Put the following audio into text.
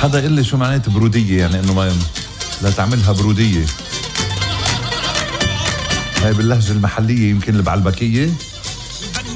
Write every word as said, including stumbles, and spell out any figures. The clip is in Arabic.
حدا يقول لي شو معنات برودية، يعني انه ما لا تعملها برودية. هاي باللهجة المحلية يمكن البعلبكية.